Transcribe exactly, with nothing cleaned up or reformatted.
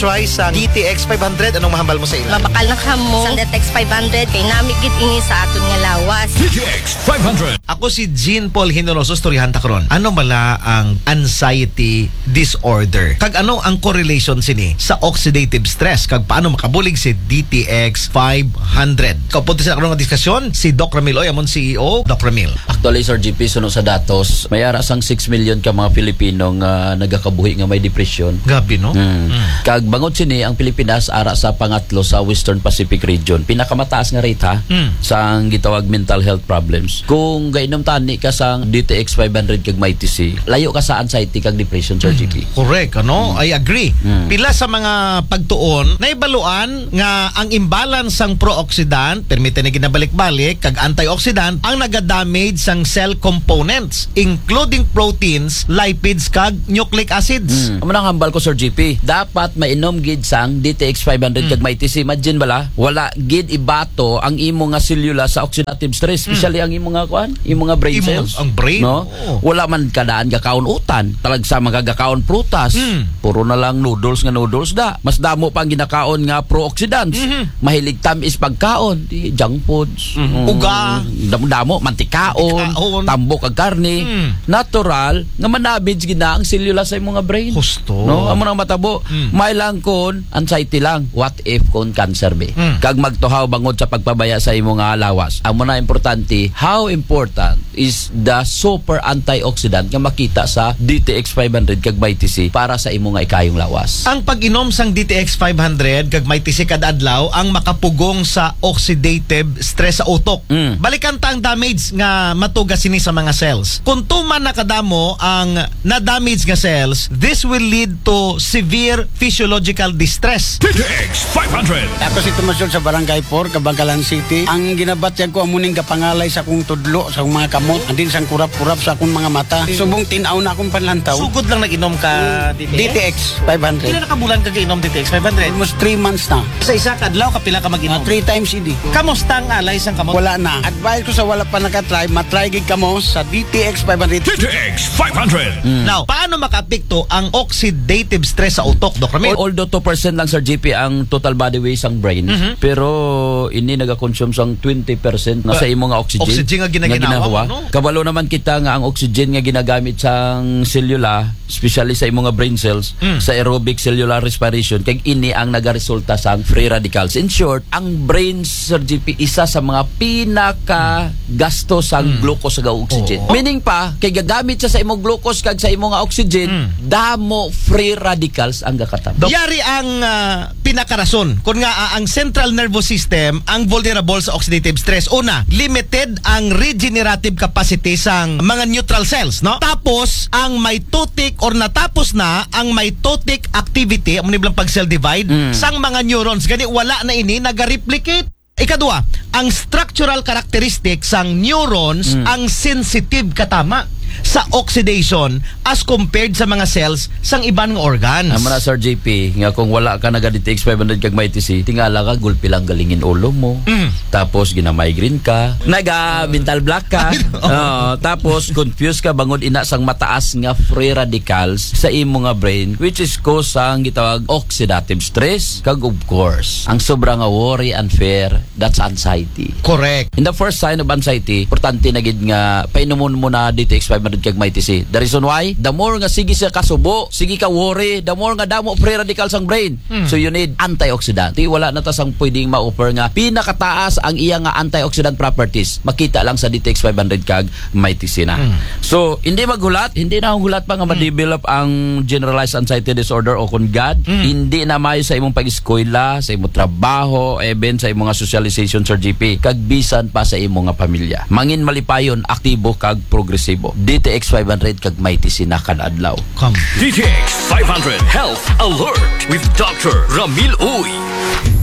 try sa D T X five hundred. Anong mahambal mo sa ila? Mabakal na kamo sa D T X five hundred kay namig gid ini sa aton nga lawas. D T X five hundred. Ako si Jean Paul Hinoroso, storyahan ta karon. Ano bala ang anxiety disorder? Kag ano ang correlation sini sa oxidative stress? Kag paano makabulig si D T X five hundred? Kaupunta sa karon nga diskusyon si Doc Ramil Oy, amon C E O. Doc Ramil. Actually, Sir G P, sunod sa datos, may ara sang six million ka mga Pilipino nga nagakabuhi nga may depression. Gabi, no? Mm. Mm. Kag bangod sini ang Pilipinas ara sa pangatlo sa Western Pacific region. Pinakamataas nga rate ha Mm. sa ang gitawag mental health problems. Kung gainom tani ka sang D T X five hundred kag may T C, layo ka sa anxiety kag depression, Sir G P. Correct, ano? Mm. I agree. Mm. Pila sa mga pagtuon, naibaluan nga ang imbalance sang pro-oxidant, permite na ginabalik-balik, kag antioxidant, ang nagadamage sang cell components, including proteins, lipids, kag nucleic acids. Mm. Amo nang hambal ko, Sir G P. Dapat mainom gid sang D T X five hundred mm. kag may T C. Imagine bala, wala gid ibato ang imo nga selula sa oxidative stress, especially mm. ang imo nga kuan, imo nga brain Imo, cells. ang brain. No? Oh. Wala man kadaan gakaon utan, talag sa magagakaon prutas. Mm. Puro na lang noodles nga noodles da. Mas damo pa ang ginakaon nga pro-oxidants. Mm-hmm. Mahilig tamis pagkaon, di junk foods. Mm-hmm. Mm. Uga. Damo-damo mantikaon, Mantikaon. tambok kag karne. Mm. Natural nga manabig gina ang selula sa imong nga brain. Husto. No, amo nang matabo. Mm. May lang kon anxiety lang. What if kon cancer be? Mm. Kag magtuhaw bangod sa pagpabaya sa imong nga lawas. Amo na importante, how important is the super antioxidant nga makita sa D T X five hundred kag may T C para sa imong nga ikayong lawas. Ang pag-inom sang D T X five hundred kag may T C kada adlaw ang makapugong sa oxidative stress sa utok. Mm. Balikan ta ang damage nga matuga sini sa mga cells. Kung tuman nakadamo ang na-damage nga cells, this will lead to severe physiological distress. D T X five hundred. Ako si Tomasyon sa Barangay four, Kabangkalan City. Ang ginabatyag ko amuning kapangalay sa akong tudlo, sa akong mga kamot, andin sang kurap-kurap sa akong mga mata. Subong tinaw na akong panlantaw. Sugod lang nag-inom ka D T X? D T X five Pila hundred. nakabulan ka inom D T X five hundred? Almost three months na. Sa isa kadlaw kapila ka Uh, mag-inom? three times a day. Kamusta ang alay sang kamot? Wala na. Advice ko sa wala pa nakatry, matry gig kamo sa D T X five hundred. D T X five hundred. Now, paano makaapekto ang oxidative stress sa utok, Doc Ramil? Although two percent lang, Sir G P, ang total body weight sang brain, Mhm. pero ini nagakonsume sang twenty percent na sa imo nga oxygen. Oxygen nga ginaginawa mo, no? Kabalo naman kita nga ang oxygen nga ginagamit sang selula, especially sa imo nga brain cells, Mm. sa aerobic cellular respiration, kag ini ang nagaresulta sang free radicals. In short, ang brain, Sir G P, isa sa mga pinaka gasto sang glucose nga oxygen. Oh. Meaning pa, kay gagamit siya sa imong glucose kag sa imong nga oxygen, Mm. damo free radicals ang gakatam. Yari ang ah, pinakarason kung nga ah, ang central nervous system ang vulnerable sa oxidative stress. Una, limited ang regenerative capacity sang mga neutral cells, no? Tapos ang mitotic or natapos na ang mitotic activity, amo ni blang pag cell divide Mm. sang mga neurons, gani wala na ini naga-replicate. Ikadua, ang structural characteristic sang neurons Mm. ang sensitive katama sa oxidation as compared sa mga cells sang ibang organs. Amo na, Sir J P, nga kung wala ka naga D T X five hundred kag may T C, tingala ka gulpi lang galingin ulo mo. Mm. Tapos gina-migraine ka, naga mental block ka. Oo, tapos confused ka bangod ina sang mataas nga free radicals sa imo nga brain, which is cause sang gitawag oxidative stress, kag of course ang sobra nga worry and fear, that's anxiety. Correct. In the first sign of anxiety, importante na gid nga painomon mo na D T X five hundred kag may T C. The reason why, the more nga sige sa kasubo, sige ka worry, the more nga damo free radicals ang brain. Hmm. So you need antioxidant. Di wala na ta sang pwedeng ma-offer nga pinakataas ang iya nga antioxidant properties. Makita lang sa D T X five hundred kag may T C na. Hmm. So hindi maghulat, hindi na hulat pa nga ma-develop ang generalized anxiety disorder o kung God, Hmm. hindi na mayo sa imong pag-eskwela, sa imong trabaho, even sa imong nga socialization, Sir G P, kag bisan pa sa imong nga pamilya. Mangin malipayon, aktibo kag progresibo. D T X five hundred kag may T C na kada adlaw. Come. D T X five hundred Health Alert with Doctor Ramil Uy.